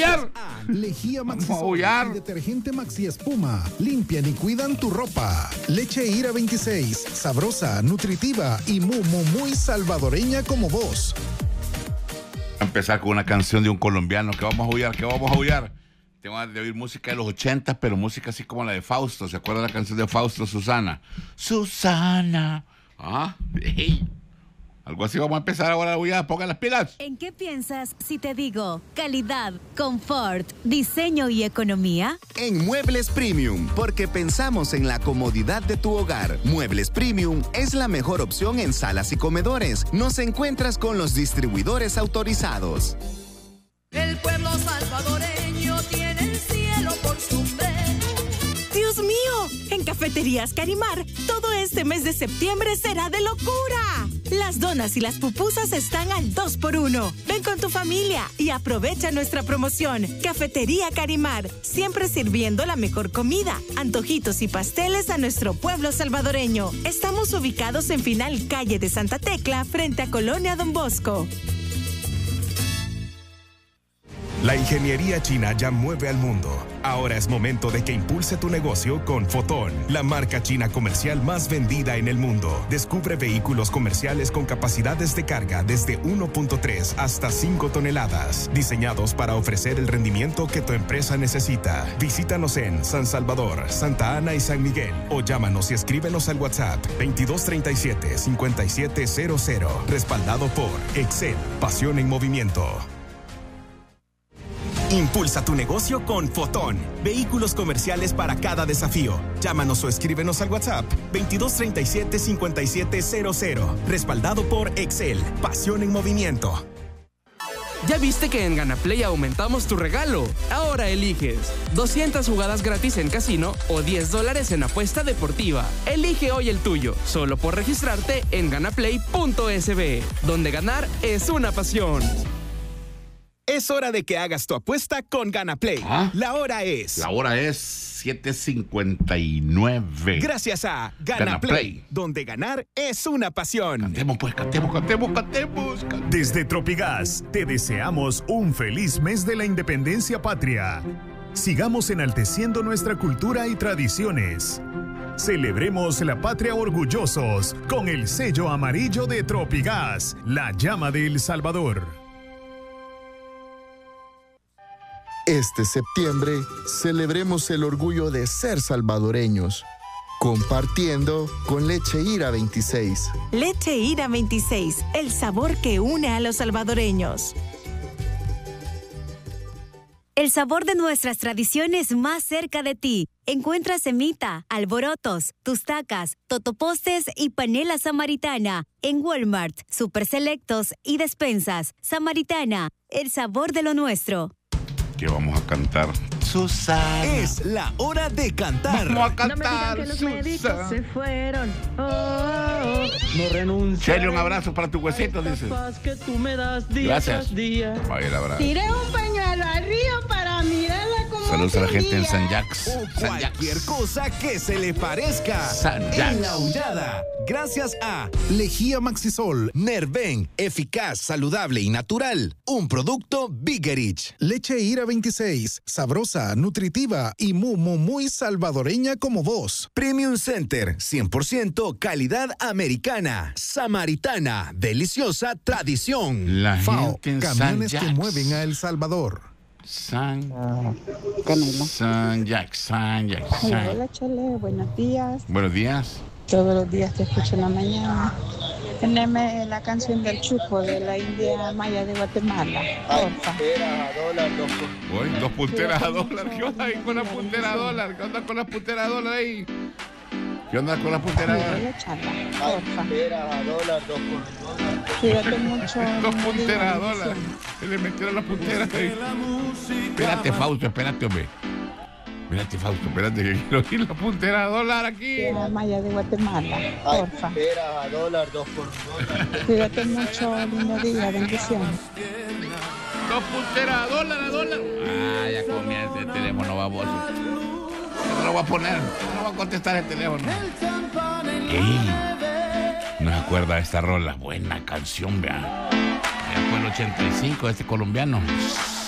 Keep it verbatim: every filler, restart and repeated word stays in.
aullar. Lejía Vamos a Maxisol aullar. y detergente Maxi Espuma. Limpian y cuidan tu ropa. Leche Ira veintiséis. Sabrosa, nutritiva y muy, muy, muy salvadoreña como vos. A empezar con una canción de un colombiano. Que vamos a aullar, que vamos a aullar. Tengo ganas de oír música de los ochenta, pero música así como la de Fausto. ¿Se acuerda la canción de Fausto, Susana? Susana. Ah, hey. Algo así vamos a empezar ahora, voy a pongan las pilas. ¿En qué piensas si te digo calidad, confort, diseño y economía? En Muebles Premium, porque pensamos en la comodidad de tu hogar. Muebles Premium es la mejor opción en salas y comedores. Nos encuentras con los distribuidores autorizados. El pueblo salvadoreño tiene el cielo por sombrero. ¡Dios mío! En Cafeterías Carimar, todo este mes de septiembre será de locura. Las donas y las pupusas están al dos por uno. Ven con tu familia y aprovecha nuestra promoción. Cafetería Carimar, siempre sirviendo la mejor comida, antojitos y pasteles a nuestro pueblo salvadoreño. Estamos ubicados en Final Calle de Santa Tecla, frente a Colonia Don Bosco. La ingeniería china ya mueve al mundo. Ahora es momento de que impulse tu negocio con Fotón, la marca china comercial más vendida en el mundo. Descubre vehículos comerciales con capacidades de carga desde uno punto tres hasta cinco toneladas, diseñados para ofrecer el rendimiento que tu empresa necesita. Visítanos en San Salvador, Santa Ana y San Miguel o llámanos y escríbenos al WhatsApp veintidós treinta y siete, cincuenta y siete cero cero, respaldado por Excel, pasión en movimiento. Impulsa tu negocio con Fotón. Vehículos comerciales para cada desafío. Llámanos o escríbenos al WhatsApp veintidós treinta y siete, cincuenta y siete cero cero. Respaldado por Excel. Pasión en movimiento. ¿Ya viste que en GanaPlay aumentamos tu regalo? Ahora eliges doscientas jugadas gratis en casino o diez dólares en apuesta deportiva. Elige hoy el tuyo, solo por registrarte en ganaplay punto es be, donde ganar es una pasión. Es hora de que hagas tu apuesta con GanaPlay. ¿Ah? La hora es... La hora es siete cincuenta y nueve. Gracias a GanaPlay, GanaPlay, donde ganar es una pasión. Cantemos pues, cantemos, cantemos, cantemos, cantemos. Desde Tropigas, te deseamos un feliz mes de la independencia patria. Sigamos enalteciendo nuestra cultura y tradiciones. Celebremos la patria orgullosos con el sello amarillo de Tropigas, la llama de El Salvador. Este septiembre, celebremos el orgullo de ser salvadoreños, compartiendo con Leche Ira veintiséis. Leche Ira veintiséis, el sabor que une a los salvadoreños. El sabor de nuestras tradiciones más cerca de ti. Encuentra semita, alborotos, tustacas, totopostes y panela samaritana en Walmart, Super Selectos y despensas. Samaritana, el sabor de lo nuestro. Que vamos a cantar. Susana. Es la hora de cantar. Vamos a cantar. No me digan que los Susana. médicos se fueron. Oh, oh, oh. No renunciaré. Chele, un abrazo para tu huesito, a esta dice. paz que tú me das día Gracias. tras día. Vaya el abrazo. Tiré un pañuelo al río para mirarla como Saludos a la gente en San Jack. Jacques. O San cualquier Jacques. cosa que se le parezca. San En Jacques. la aullada. Gracias a Lejía Maxisol. Nerven, eficaz, saludable y natural. Un producto Bigerich. Leche Ira veintiséis. Sabrosa, nutritiva y muy, muy, muy salvadoreña como vos. Premium Center, cien por ciento calidad americana. Samaritana, deliciosa tradición. La FAO, gente en San camiones que Jacques. mueven a El Salvador. San, Camila. San Jacques, San Jacques, San. Hola, Chele, buenos días. Buenos días. Todos los días te escucho en la mañana. Teneme la canción del Chupo de la India Maya de Guatemala, porfa. Uy, dos punteras a dólar. ¿Qué onda ahí con la puntera a dólar? ¿Qué onda con la puntera a dólar ahí? ¿Qué onda con la puntera a dólar? Hola, charla, porfa. Cuídate mucho. Dos punteras a dólar. Se le metieron las punteras ahí. Espérate, Fausto, espérate, hombre. Espérate, Fausto, espérate, que quiero ir la puntera a dólar aquí. India Maya de Guatemala, porfa. Cuídate mucho, lindo día, bendiciones. Dos punteras a dólar, a dólar. Ah, ya comienza el teléfono, baboso. No lo voy a poner, no voy a contestar el teléfono. Ey, no se acuerda de esta rola. Buena canción, vea. Ya fue el ochenta y cinco de este colombiano.